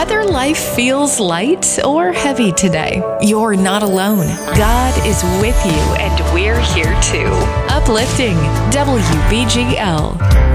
whether life feels light or heavy today, you're not alone. God is with you, and we're here too. Uplifting WBGL.